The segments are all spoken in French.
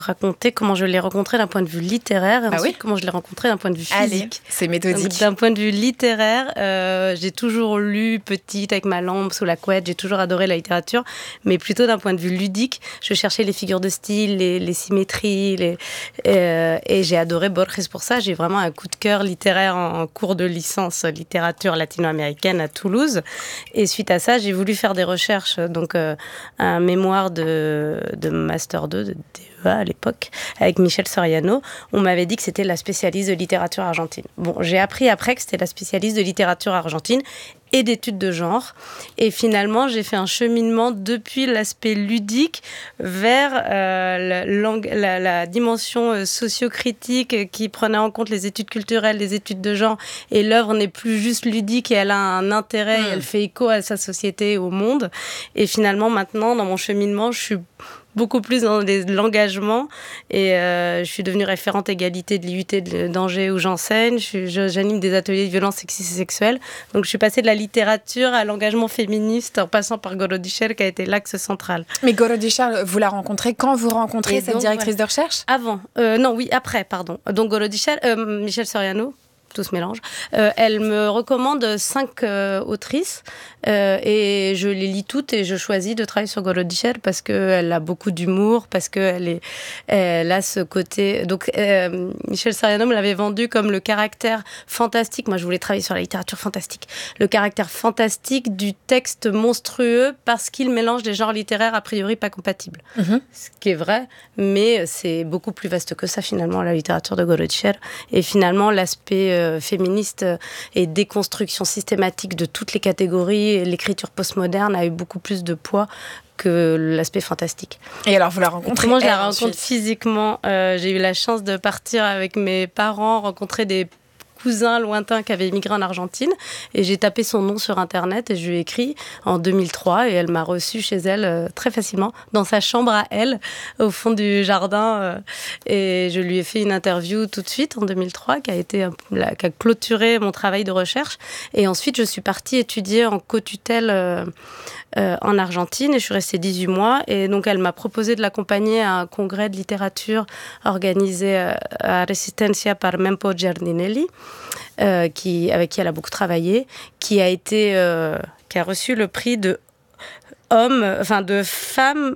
raconter comment je l'ai rencontré d'un point de vue littéraire et ensuite comment je l'ai rencontré d'un point de vue physique. Allez, c'est méthodique. Donc, d'un point de vue littéraire, j'ai toujours lu petite avec ma lampe sous la couette, j'ai toujours adoré la littérature, mais plutôt d'un point de vue ludique. Je cherchais les figures de style, les symétries, et j'ai adoré Borges pour ça. J'ai vraiment un coup de cœur littéraire en cours de licence littérature latino-américaine à Toulouse. Et suite à ça, j'ai voulu faire des recherches, donc un mémoire de Master 2, de DEA à l'époque, avec Michel Soriano. On m'avait dit que c'était la spécialiste de littérature argentine. Bon, j'ai appris après que c'était la spécialiste de littérature argentine et d'études de genre. Et finalement, j'ai fait un cheminement depuis l'aspect ludique vers la dimension sociocritique qui prenait en compte les études culturelles, les études de genre. Et l'œuvre n'est plus juste ludique et elle a un intérêt, et elle fait écho à sa société et au monde. Et finalement, maintenant, dans mon cheminement, je suis beaucoup plus dans l'engagement et je suis devenue référente égalité de l'IUT d'Angers où j'enseigne, j'anime des ateliers de violences sexistes et sexuelles, donc je suis passée de la littérature à l'engagement féministe en passant par Gorodischer qui a été l'axe central. Mais Gorodischer, vous la rencontrez quand vous rencontrez cette directrice de recherche ? Après, pardon. Donc Gorodischer, Michel Soriano, tout se mélange. Elle me recommande 5 autrices et je les lis toutes et je choisis de travailler sur Gorodischer parce qu'elle a beaucoup d'humour, parce qu'elle a ce côté... Donc, Michel Soriano me l'avait vendu comme le caractère fantastique. Moi, je voulais travailler sur la littérature fantastique. Le caractère fantastique du texte monstrueux parce qu'il mélange des genres littéraires a priori pas compatibles. Ce qui est vrai, mais c'est beaucoup plus vaste que ça, finalement, la littérature de Gorodischer. Et finalement, l'aspect féministe et déconstruction systématique de toutes les catégories, et l'écriture postmoderne a eu beaucoup plus de poids que l'aspect fantastique. Et alors, vous la rencontrez ? Moi, je la rencontre physiquement. J'ai eu la chance de partir avec mes parents, rencontrer des cousins lointains qui avaient immigré en Argentine et j'ai tapé son nom sur internet et je lui ai écrit en 2003 et elle m'a reçue chez elle très facilement dans sa chambre à elle au fond du jardin et je lui ai fait une interview tout de suite en 2003 qui a clôturé mon travail de recherche et ensuite je suis partie étudier en co-tutelle en Argentine et je suis restée 18 mois et donc elle m'a proposé de l'accompagner à un congrès de littérature organisé à Resistencia par Mempo Giardinelli avec qui elle a beaucoup travaillé, qui a reçu le prix de femme,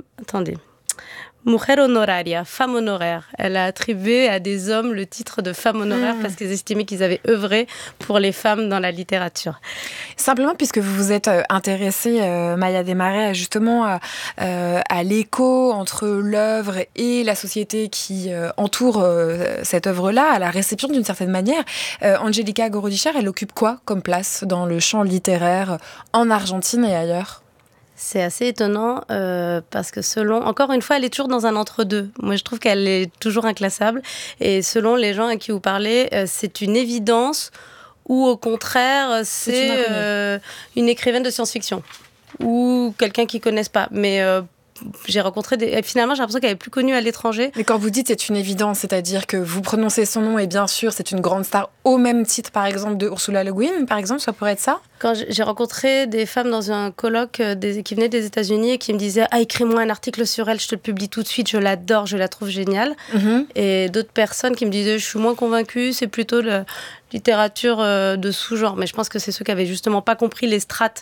Mujer honoraria, femme honoraire. Elle a attribué à des hommes le titre de femme honoraire parce qu'ils estimaient qu'ils avaient œuvré pour les femmes dans la littérature. Simplement, puisque vous vous êtes intéressée, Maya Desmarais, justement à l'écho entre l'œuvre et la société qui entoure cette œuvre-là, à la réception d'une certaine manière, Angélica Gorodischer, elle occupe quoi comme place dans le champ littéraire en Argentine et ailleurs ? C'est assez étonnant parce que encore une fois, elle est toujours dans un entre-deux. Moi, je trouve qu'elle est toujours inclassable. Et selon les gens à qui vous parlez, c'est une évidence ou au contraire, c'est une écrivaine de science-fiction ou quelqu'un qu'ils ne connaissent pas. Mais j'ai rencontré finalement, j'ai l'impression qu'elle est plus connue à l'étranger. Mais quand vous dites c'est une évidence, c'est-à-dire que vous prononcez son nom et bien sûr, c'est une grande star au même titre, par exemple, de Ursula Le Guin, par exemple, ça pourrait être ça ? Quand j'ai rencontré des femmes dans un colloque qui venaient des États-Unis et qui me disaient « Ah, écris-moi un article sur elle, je te le publie tout de suite, je l'adore, je la trouve géniale. » Et d'autres personnes qui me disaient « Je suis moins convaincue, c'est plutôt la littérature de sous-genre. » Mais je pense que c'est ceux qui avaient justement pas compris les strates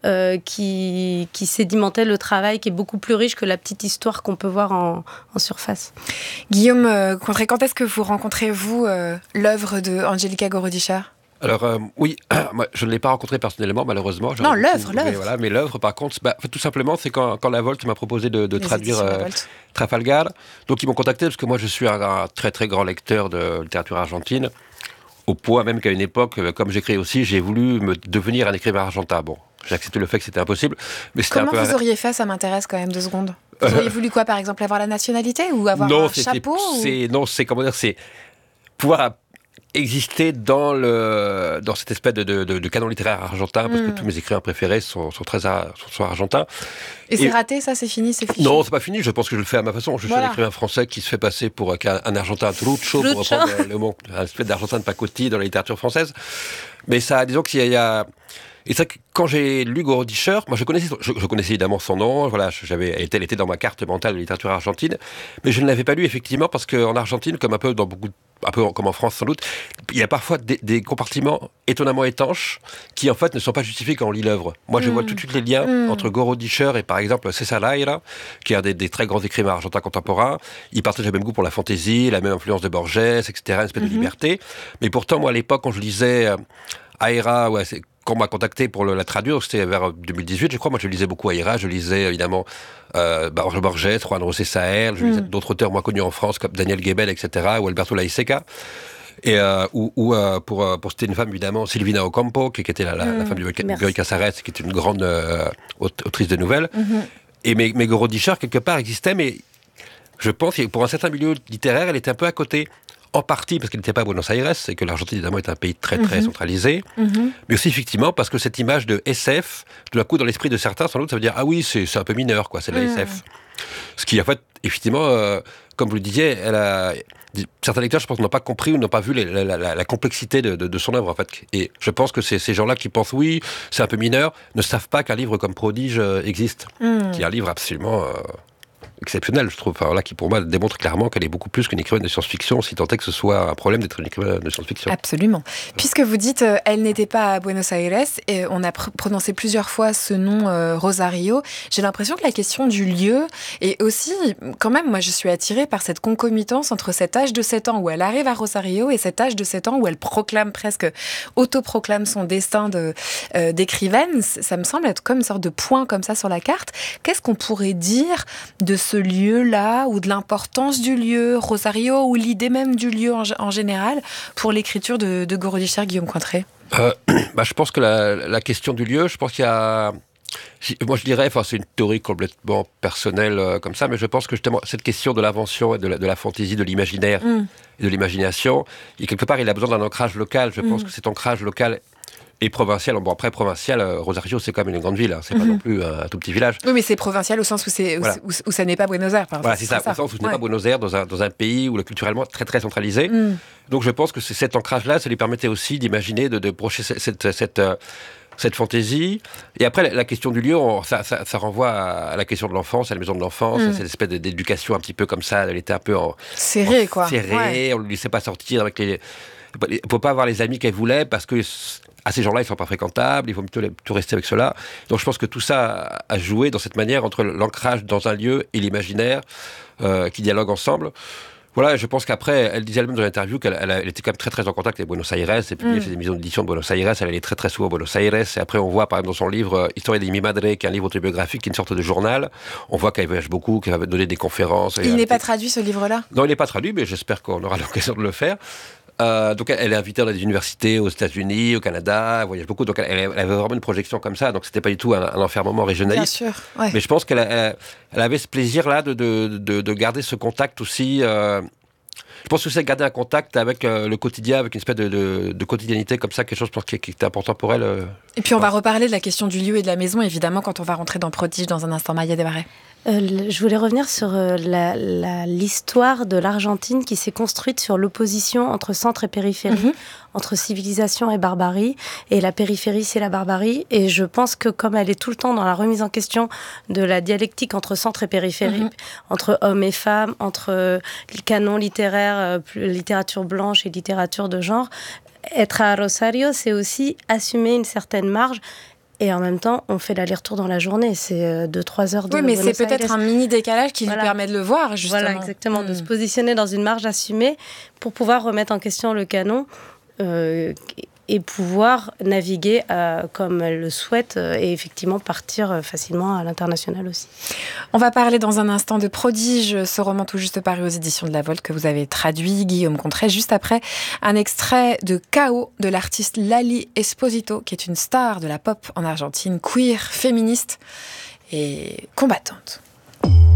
qui sédimentaient le travail, qui est beaucoup plus riche que la petite histoire qu'on peut voir en surface. Guillaume Contré, quand est-ce que vous rencontrez, vous, l'œuvre de Angélica Gorodischer ? Alors oui, moi, je ne l'ai pas rencontré personnellement, malheureusement. Non, l'œuvre. Mais l'œuvre, par contre, tout simplement, c'est quand La Volte m'a proposé de traduire Trafalgar. Donc ils m'ont contacté parce que moi, je suis un très très grand lecteur de littérature argentine, au point même qu'à une époque, comme j'écris aussi, j'ai voulu devenir un écrivain argentin. Bon, j'ai accepté le fait que c'était impossible, mais c'était Comment vous auriez fait ? Ça m'intéresse quand même 2 secondes. Vous auriez voulu quoi, par exemple, avoir la nationalité ou avoir un chapeau c'est pouvoir exister dans cette espèce de canon littéraire argentin, parce que tous mes écrivains préférés sont argentins. Et c'est raté, ça, c'est fini, c'est fichu ? Non, c'est pas fini, je pense que je le fais à ma façon. Je suis un écrivain français qui se fait passer pour un argentin trucho, pour reprendre le mot, un espèce d'argentin de pacotille dans la littérature française. Mais ça, disons qu'il y a Et c'est vrai que quand j'ai lu Goro Discher, moi je connaissais évidemment son nom, voilà, elle était dans ma carte mentale de littérature argentine, mais je ne l'avais pas lu effectivement parce qu'en Argentine, comme un peu comme en France sans doute, il y a parfois des compartiments étonnamment étanches qui en fait ne sont pas justifiés quand on lit l'œuvre. Moi je vois tout de suite les liens entre Goro Discher et par exemple César Laira, qui est un des très grands écrivains argentins contemporains. Il partage le même goût pour la fantaisie, la même influence de Borges, etc., une espèce de liberté. Mais pourtant, moi à l'époque, quand je lisais Aira, quand on m'a contacté pour la traduire, c'était vers 2018, je crois. Moi, je lisais beaucoup Aira, je lisais évidemment Borges, Juan José Saer, je lisais d'autres auteurs moins connus en France comme Daniel Gebel, etc., ou Alberto Laiseca. Et pour c'était une femme évidemment, Silvina Ocampo, qui était la femme de Bioy Casares, qui est une grande autrice de nouvelles. Et mais Goro Discher quelque part existait, mais je pense que pour un certain milieu littéraire, elle était un peu à côté. En partie parce qu'elle n'était pas à Buenos Aires, et que l'Argentine évidemment est un pays très très centralisé, mais aussi effectivement parce que cette image de SF, tout d'un coup dans l'esprit de certains, sans doute ça veut dire ah oui c'est un peu mineur quoi, c'est de la SF. Ce qui en fait effectivement, comme vous le disiez, certains lecteurs je pense n'ont pas compris ou n'ont pas vu la complexité de son œuvre en fait. Et je pense que ces gens-là qui pensent oui c'est un peu mineur ne savent pas qu'un livre comme Prodige existe, qui est un livre absolument exceptionnel, je trouve. Alors là, qui pour moi démontre clairement qu'elle est beaucoup plus qu'une écrivaine de science-fiction, si tant est que ce soit un problème d'être une écrivaine de science-fiction. Absolument. Puisque vous dites elle n'était pas à Buenos Aires, et on a prononcé plusieurs fois ce nom Rosario, j'ai l'impression que la question du lieu est aussi, quand même, moi je suis attirée par cette concomitance entre cet âge de 7 ans où elle arrive à Rosario et cet âge de 7 ans où elle autoproclame son destin d'écrivaine. Ça me semble être comme une sorte de point comme ça sur la carte. Qu'est-ce qu'on pourrait dire de ce lieu-là, ou de l'importance du lieu, Rosario, ou l'idée même du lieu en général, pour l'écriture de Goro Discher, Guillaume Cointré? Je pense que la question du lieu, je pense qu'il y a... Moi je dirais, c'est une théorie complètement personnelle comme ça, mais je pense que justement cette question de l'invention et de la fantaisie, de l'imaginaire et de l'imagination, et quelque part il a besoin d'un ancrage local. Je pense que cet ancrage local et provincial. Bon, après, provincial, Rosario, c'est quand même une grande ville. Hein. C'est pas non plus un tout petit village. Oui, mais c'est provincial au sens où ça n'est pas Buenos Aires. Voilà, c'est ça. Au sens où ce n'est pas Buenos Aires, dans un pays où le culturellement très, très centralisé. Donc, je pense que cet ancrage-là, ça lui permettait aussi d'imaginer, de brocher cette fantaisie. Et après, la question du lieu, ça renvoie à la question de l'enfance, à la maison de l'enfance, à cette espèce d'éducation un petit peu comme ça. Elle était un peu serrée, quoi. Serrée, on ne lui laissait pas sortir avec les... Il ne faut pas avoir les amis qu'elle voulait parce que à ces gens-là, ils ne sont pas fréquentables, il faut plutôt rester avec ceux-là. Donc je pense que tout ça a joué dans cette manière entre l'ancrage dans un lieu et l'imaginaire qui dialoguent ensemble. Voilà, je pense qu'après, elle disait elle-même dans l'interview qu'elle était quand même très très en contact avec Buenos Aires, et publiait ses émissions d'édition de Buenos Aires, elle allait très très souvent à Buenos Aires, et après on voit par exemple dans son livre Historia de mi madre, qui est un livre autobiographique, qui est une sorte de journal, on voit qu'elle voyage beaucoup, qu'elle va donner des conférences. Il n'est pas traduit ce livre-là ? Non, il n'est pas traduit, mais j'espère qu'on aura l'occasion de le faire. Donc elle est invitée dans des universités aux États-Unis, au Canada, elle voyage beaucoup, donc elle avait vraiment une projection comme ça, donc c'était pas du tout un enfermement régionaliste. Bien sûr, ouais. Mais je pense qu'elle avait ce plaisir-là de garder ce contact aussi. Je pense aussi à garder un contact avec le quotidien, avec une espèce de quotidianité comme ça, quelque chose qui était important pour elle. Et puis on va reparler de la question du lieu et de la maison, évidemment, quand on va rentrer dans Prodige dans un instant. Maya Desmarais. Je voulais revenir sur l'histoire de l'Argentine qui s'est construite sur l'opposition entre centre et périphérie, entre civilisation et barbarie. Et la périphérie, c'est la barbarie. Et je pense que comme elle est tout le temps dans la remise en question de la dialectique entre centre et périphérie, entre hommes et femmes, entre le canon littéraire, littérature blanche et littérature de genre, être à Rosario, c'est aussi assumer une certaine marge. Et en même temps, on fait l'aller-retour dans la journée. C'est 2-3 heures de Oui, mais Buenos c'est peut-être Aires. un mini décalage qui lui permet de le voir, justement. Voilà, exactement. De se positionner dans une marge assumée pour pouvoir remettre en question le canon et pouvoir naviguer comme elle le souhaite et effectivement partir facilement à l'international aussi. On va parler dans un instant de Prodige, ce roman tout juste paru aux éditions de La Volte que vous avez traduit, Guillaume Cointré, juste après un extrait de Chaos de l'artiste Lali Esposito, qui est une star de la pop en Argentine, queer, féministe et combattante.